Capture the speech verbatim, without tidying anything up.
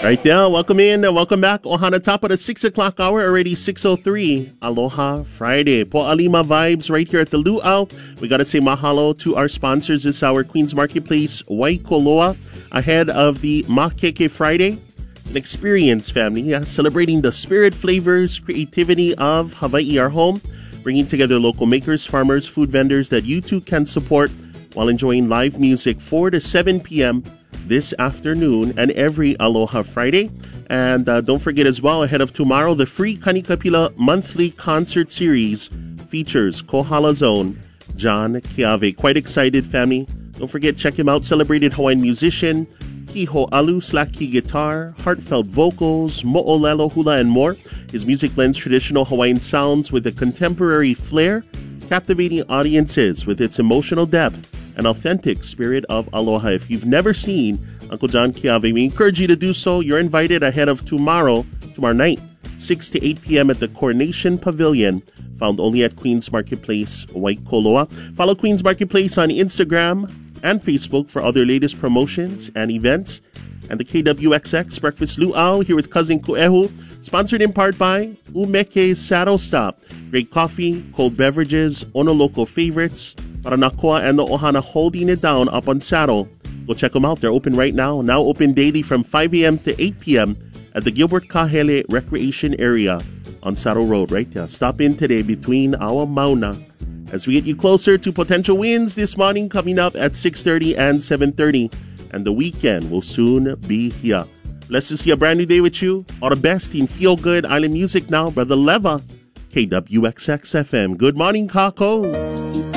Right there, welcome in and welcome back. Ohana top of the six o'clock hour, already six oh three. Aloha Friday. Po Alima vibes right here at the Luau. We got to say mahalo to our sponsors this hour, Queens Marketplace, Waikoloa, ahead of the Makeke Friday. An experience, family, yeah, celebrating the spirit, flavors, creativity of Hawaii, our home, bringing together local makers, farmers, food vendors that you too can support while enjoying live music four to seven p.m. this afternoon and every Aloha Friday. And uh, don't forget as well, ahead of tomorrow, the free Kanikapila monthly concert series features Kohala Zone, John Kiave. Quite excited, family. Don't forget, check him out. Celebrated Hawaiian musician, Kiho Alu Slaki guitar, heartfelt vocals, mo'olelo hula, and more. His music blends traditional Hawaiian sounds with a contemporary flair, captivating audiences with its emotional depth and authentic spirit of aloha. If you've never seen Uncle John Kiave, we encourage you to do so. You're invited ahead of tomorrow, tomorrow night, six to eight p.m. at the Coronation Pavilion, found only at Queens Marketplace, Waikoloa. Follow Queens Marketplace on Instagram and Facebook for other latest promotions and events. And the K W X X Breakfast Luau here with Cousin Kuehu, sponsored in part by Umeke Saddle Stop. Great coffee, cold beverages, Ono local favorites, Paranakoa and the Ohana holding it down up on Saddle. Go check them out. They're open right now. Now open daily from five a.m. to eight p.m. at the Gilbert Kahele Recreation Area on Saddle Road right there. Stop in today between our mauna as we get you closer to potential wins this morning coming up at six thirty and seven thirty. And the weekend will soon be here. Let's just see a brand new day with you. All the best in Feel Good Island Music now. Brother Leva, K W X X F M. Good morning, Kako.